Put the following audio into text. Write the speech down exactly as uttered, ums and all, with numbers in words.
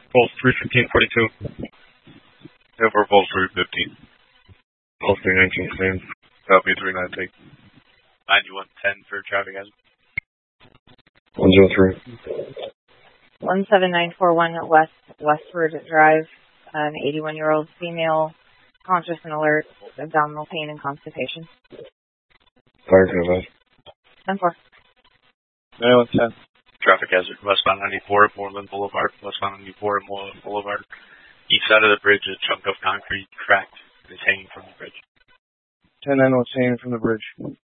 Pulse three fifteen forty-two. Yeah, for Pulse three fifteen. Pulse three nineteen, same. Copy three nineteen. ninety-one ten for traffic hazard. one zero three. one seven nine four one West Westward Drive. An eighty-one-year-old female, conscious and alert, abdominal pain and constipation. Fire code. ten four. ninety-one ten. Traffic hazard, westbound ninety-four, Moreland Boulevard, westbound ninety-four, Moreland Boulevard. East side of the bridge, a chunk of concrete cracked and is hanging from the bridge. ten nine, what's hanging from the bridge?